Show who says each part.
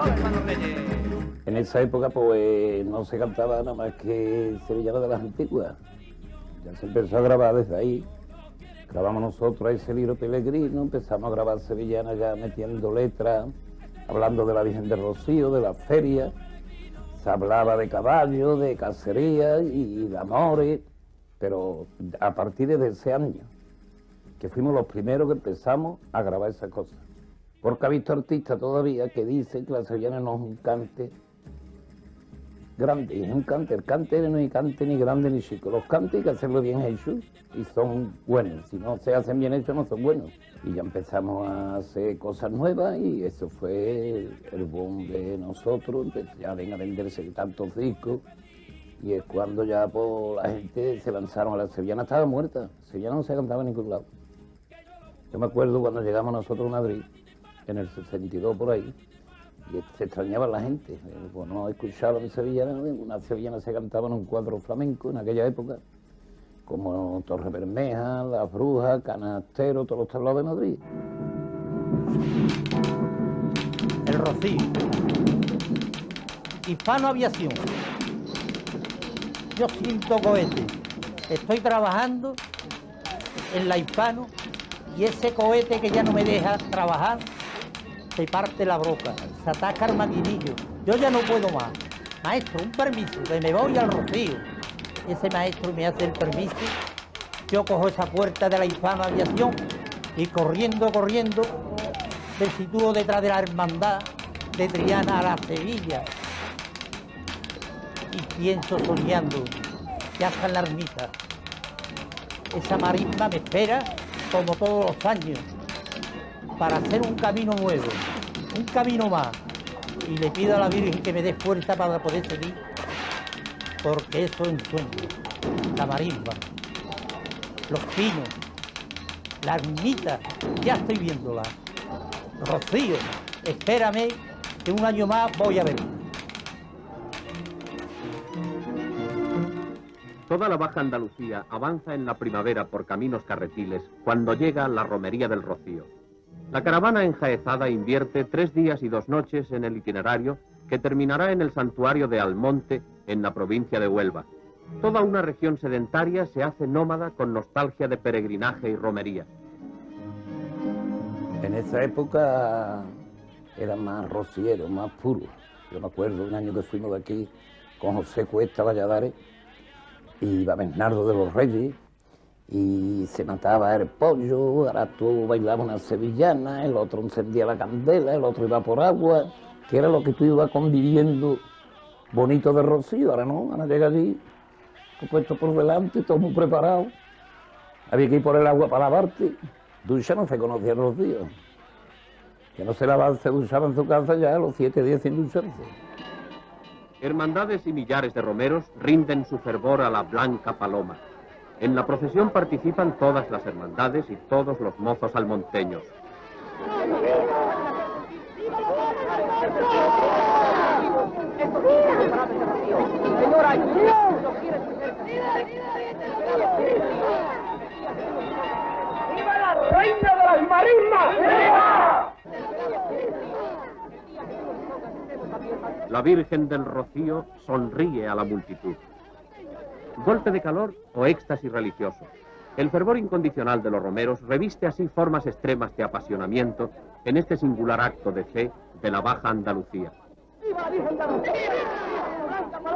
Speaker 1: En esa época pues no se cantaba nada más que sevillanas de las antiguas. Ya se empezó a grabar desde ahí. Grabamos nosotros ese libro Peregrino, empezamos a grabar sevillanas ya metiendo letras, hablando de la Virgen del Rocío, de la feria. Se hablaba de caballos, de cacería y de amores, pero a partir de ese año, que fuimos los primeros que empezamos a grabar esas cosas. Porque ha visto artistas todavía que dicen que la sevillana no es un cante grande, es un cante. El cante no es cante ni grande ni chico. Los cantes hay que hacerlo bien hechos y son buenos. Si no se hacen bien hechos, no son buenos. Y ya empezamos a hacer cosas nuevas y eso fue el boom de nosotros. Ya ven a venderse tantos discos y es cuando ya pues, la gente se lanzaron a la sevillana. Estaba muerta, sevillana no se cantaba en ningún lado. Yo me acuerdo cuando llegamos nosotros a Madrid, en el 62 por ahí, y se extrañaba la gente. Pues no escuchaban sevillana, una sevillana se cantaba en un cuadro flamenco en aquella época, como Torre Bermeja, Las Brujas, Canastero, todos los tablaos de Madrid.
Speaker 2: El Rocío. Hispano Aviación. Yo siento cohete. Estoy trabajando en la Hispano y ese cohete que ya no me deja trabajar se parte la broca, se ataca el maquinillo. Yo ya no puedo más. Maestro, un permiso, que me voy al Rocío. Ese maestro me hace el permiso. Yo cojo esa puerta de la Hispano Aviación y corriendo, me sitúo detrás de la hermandad de Triana a la Sevilla. Y pienso soñando, ya está en la ermita. Esa marisma me espera como todos los años, para hacer un camino nuevo, un camino más. Y le pido a la Virgen que me dé fuerza para poder seguir, porque eso es un sueño. La marisma, los pinos, la ermita, ya estoy viéndola. Rocío, espérame, que un año más voy a ver.
Speaker 3: Toda la Baja Andalucía avanza en la primavera por caminos carretiles cuando llega la romería del Rocío. La caravana enjaezada invierte 3 días y 2 noches en el itinerario que terminará en el santuario de Almonte, en la provincia de Huelva. Toda una región sedentaria se hace nómada con nostalgia de peregrinaje y romería.
Speaker 1: En esa época era más rociero, más puro. Yo me acuerdo un año que fuimos de aquí con José Cuesta Valladares y iba Bernardo de los Reyes y se mataba el pollo, ahora tú bailabas una sevillana, el otro encendía la candela, el otro iba por agua, que era lo que tú ibas conviviendo bonito de Rocío. Ahora no, ahora llega allí, puesto por delante, todo muy preparado. Había que ir por el agua para lavarte. Ducha no se conocía en Rocío. Que no se lavaba, se duchaba en su casa ya a los 7 días sin ducharse.
Speaker 3: Hermandades y millares de romeros rinden su fervor a la Blanca Paloma. En la procesión participan todas las hermandades y todos los mozos almonteños.
Speaker 4: ¡Viva la reina de las marismas! ¡Viva!
Speaker 3: La Virgen del Rocío sonríe a la multitud. Golpe de calor o éxtasis religioso. El fervor incondicional de los romeros reviste así formas extremas de apasionamiento en este singular acto de fe de la Baja Andalucía.
Speaker 4: ¡Viva la Virgen de Rocío!